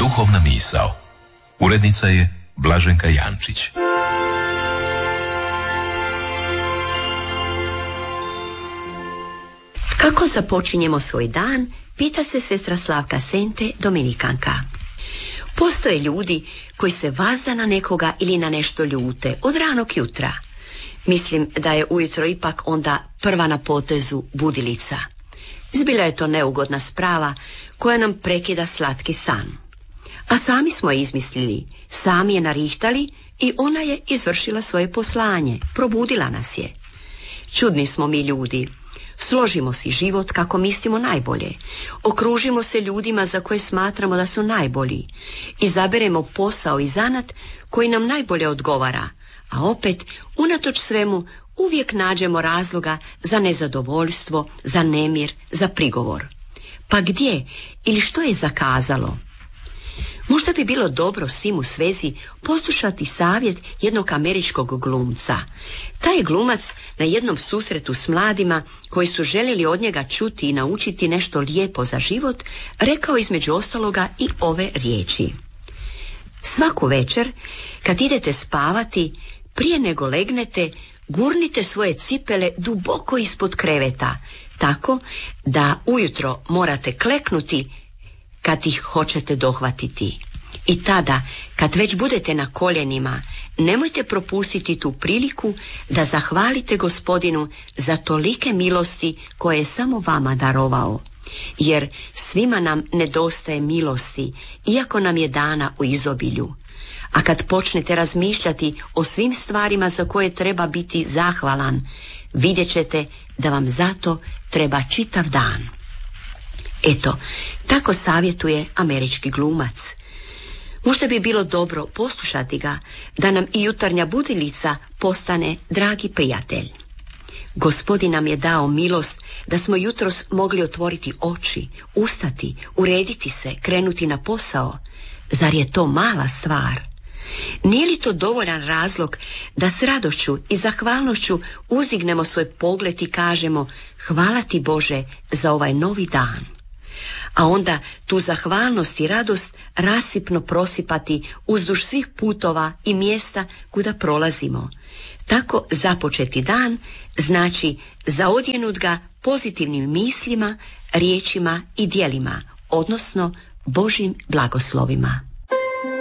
Duhovna misao. Urednica je Blaženka Jančić. Kako započinjemo svoj dan, pita se sestra Slavka Sente, dominikanka. Postoje ljudi koji se vazda na nekoga ili na nešto ljute od ranog jutra. Mislim da je ujutro ipak onda prva na potezu budilica. Zbilja je to neugodna sprava koja nam prekida slatki san. A sami smo je izmislili, sami je narihtali i ona je izvršila svoje poslanje, probudila nas je. Čudni smo mi ljudi. Složimo si život kako mislimo najbolje. Okružimo se ljudima za koje smatramo da su najbolji. Izaberemo posao i zanat koji nam najbolje odgovara, a opet, unatoč svemu, uvijek nađemo razloga za nezadovoljstvo, za nemir, za prigovor. Pa gdje ili što je zakazalo? Možda bi bilo dobro s tim u svezi poslušati savjet jednog američkog glumca. Taj je glumac na jednom susretu s mladima koji su željeli od njega čuti i naučiti nešto lijepo za život, rekao između ostaloga i ove riječi. Svaku večer, kad idete spavati, prije nego legnete, gurnite svoje cipele duboko ispod kreveta, tako da ujutro morate kleknuti kad ih hoćete dohvatiti. I tada, kad već budete na koljenima, nemojte propustiti tu priliku da zahvalite Gospodinu za tolike milosti koje je samo vama darovao. Jer svima nam nedostaje milosti, iako nam je dana u izobilju. A kad počnete razmišljati o svim stvarima za koje treba biti zahvalan, vidjet ćete da vam zato treba čitav dan. Eto, tako savjetuje američki glumac. Možda bi bilo dobro poslušati ga, da nam i jutarnja budilica postane dragi prijatelj. Gospodin nam je dao milost da smo jutros mogli otvoriti oči, ustati, urediti se, krenuti na posao. Zar je to mala stvar? Nije li to dovoljan razlog da s radošću i zahvalnošću uzignemo svoj pogled i kažemo: hvala ti Bože za ovaj novi dan? A onda tu zahvalnost i radost rasipno prosipati uzduž svih putova i mjesta kuda prolazimo. Tako započeti dan znači zaodjenut ga pozitivnim mislima, riječima i djelima, odnosno Božjim blagoslovima.